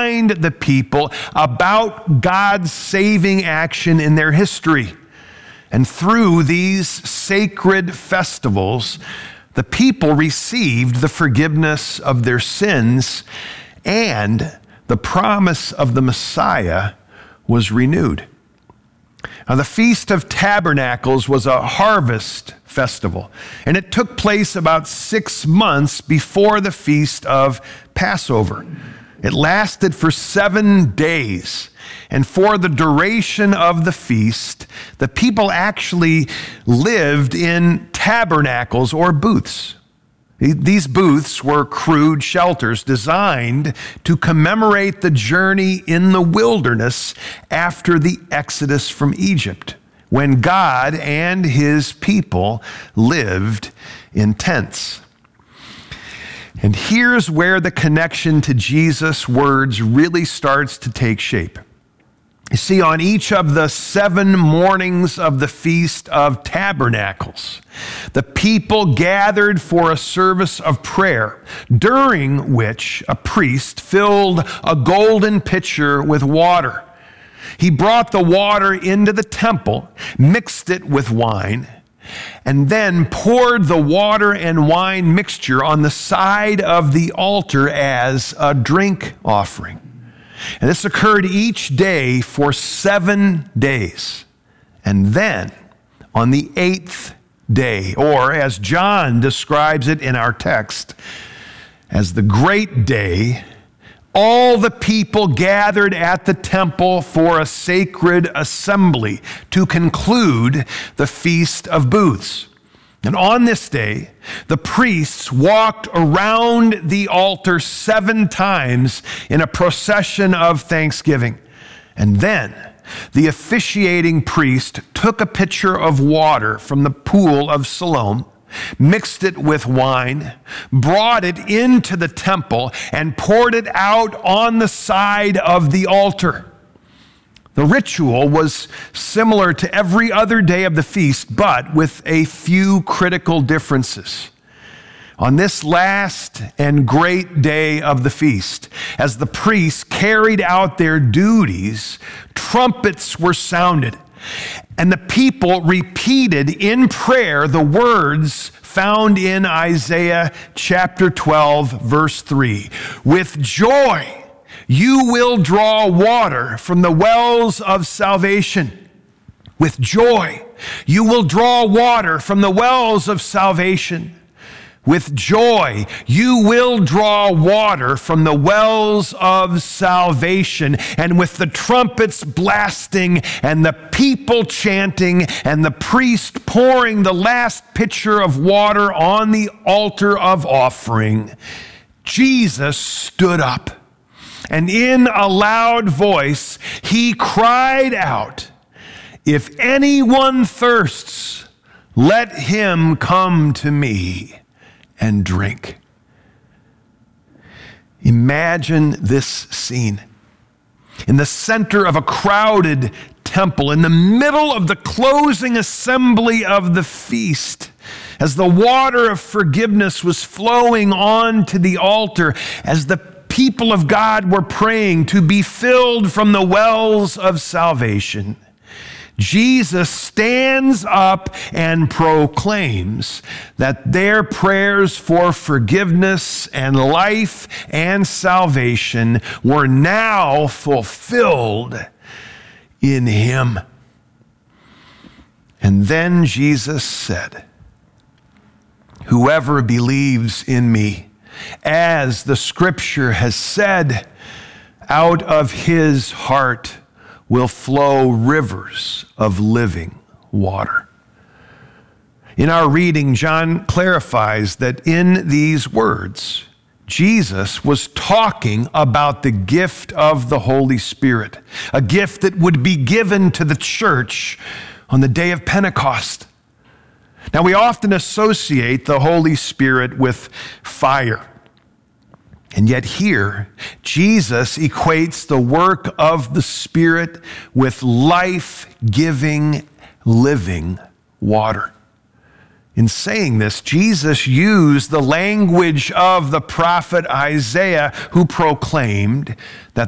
remind the people about God's saving action in their history. And through these sacred festivals, the people received the forgiveness of their sins, and the promise of the Messiah was renewed. Now, the Feast of Tabernacles was a harvest festival, and it took place about 6 months before the Feast of Passover. It lasted for 7 days, and for the duration of the feast, the people actually lived in tabernacles or booths. These booths were crude shelters designed to commemorate the journey in the wilderness after the Exodus from Egypt, when God and his people lived in tents. And here's where the connection to Jesus' words really starts to take shape. You see, on each of the 7 mornings of the Feast of Tabernacles, the people gathered for a service of prayer, during which a priest filled a golden pitcher with water. He brought the water into the temple, mixed it with wine, and then poured the water and wine mixture on the side of the altar as a drink offering. And this occurred each day for 7 days. And then on the 8th day, or as John describes it in our text, as the great day, all the people gathered at the temple for a sacred assembly to conclude the Feast of Booths. And on this day, the priests walked around the altar 7 times in a procession of thanksgiving. And then the officiating priest took a pitcher of water from the pool of Siloam, mixed it with wine, brought it into the temple, and poured it out on the side of the altar. The ritual was similar to every other day of the feast, but with a few critical differences. On this last and great day of the feast, as the priests carried out their duties, trumpets were sounded, and the people repeated in prayer the words found in Isaiah chapter 12, verse 3. With joy, you will draw water from the wells of salvation. With joy, you will draw water from the wells of salvation. With joy, you will draw water from the wells of salvation. And with the trumpets blasting and the people chanting and the priest pouring the last pitcher of water on the altar of offering, Jesus stood up. And in a loud voice, he cried out, "If anyone thirsts, let him come to me and drink." Imagine this scene. In the center of a crowded temple, in the middle of the closing assembly of the feast, as the water of forgiveness was flowing onto the altar, as the people of God were praying to be filled from the wells of salvation, Jesus stands up and proclaims that their prayers for forgiveness and life and salvation were now fulfilled in him. And then Jesus said, "Whoever believes in me, as the scripture has said, out of his heart will flow rivers of living water." In our reading, John clarifies that in these words, Jesus was talking about the gift of the Holy Spirit, a gift that would be given to the church on the day of Pentecost. Now, we often associate the Holy Spirit with fire. And yet here, Jesus equates the work of the Spirit with life-giving, living water. In saying this, Jesus used the language of the prophet Isaiah, who proclaimed that